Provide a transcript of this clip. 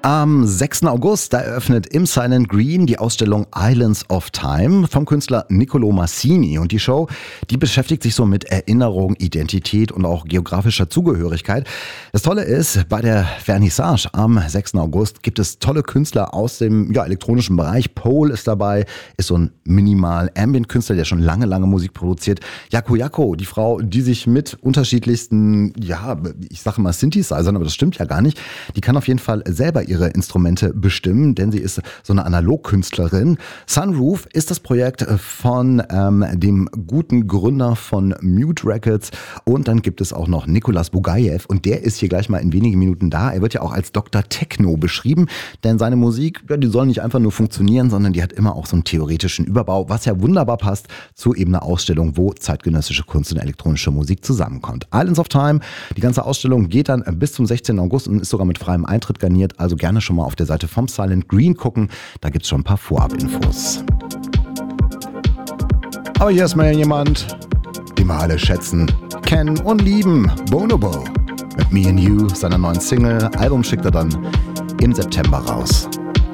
Am 6. August, da eröffnet im Silent Green die Ausstellung Islands of Time vom Künstler Niccolo Massini. Und die Show, die beschäftigt sich so mit Erinnerung, Identität und auch geografischer Zugehörigkeit. Das Tolle ist, bei der Vernissage am 6. August gibt es tolle Künstler aus dem elektronischen Bereich. Pole ist dabei, ist so ein Minimal-Ambient-Künstler, der schon lange Musik produziert. Jaco Jaco, die Frau, die sich mit unterschiedlichsten, ich sage mal Synthesizern, aber das stimmt ja gar nicht, die kann auf jeden Fall selber ihre Instrumente bestimmen, denn sie ist so eine Analogkünstlerin. Sunroof ist das Projekt von dem guten Gründer von Mute Records, und dann gibt es auch noch Nicolas Bugayev, und der ist hier gleich mal in wenigen Minuten da. Er wird ja auch als Dr. Techno beschrieben, denn seine Musik, die soll nicht einfach nur funktionieren, sondern die hat immer auch so einen theoretischen Überbau, was ja wunderbar passt zu eben einer Ausstellung, wo zeitgenössische Kunst und elektronische Musik zusammenkommt. Islands of Time, die ganze Ausstellung geht dann bis zum 16. August und ist sogar mit freiem Eintritt garniert, also gerne schon mal auf der Seite vom Silent Green gucken, da gibt es schon ein paar Vorabinfos. Aber hier ist mal jemand, den wir alle schätzen, kennen und lieben, Bonobo. Mit Me and You, seiner neuen Single. Album schickt er dann im September raus.